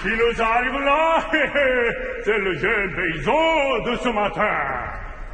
Qui nous arrive là? C'est le jeune paysan de ce matin.